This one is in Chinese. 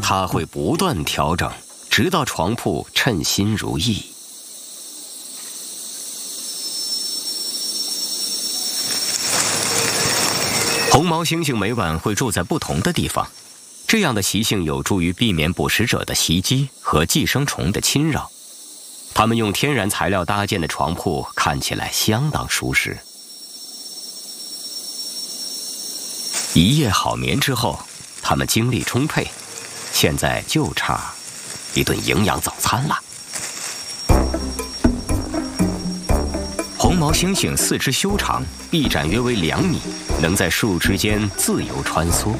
它会不断调整，直到床铺称心如意。红毛猩猩每晚会住在不同的地方，这样的习性有助于避免捕食者的袭击和寄生虫的侵扰。它们用天然材料搭建的床铺看起来相当舒适。一夜好眠之后，它们精力充沛，现在就差一顿营养早餐了。红毛猩猩四肢修长，臂展约为2米，能在树枝间自由穿梭。